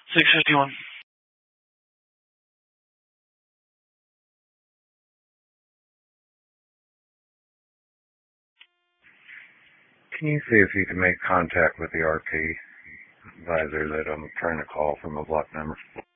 651. Can you see if you can make contact with the RP advisor that I'm trying to call from a block number?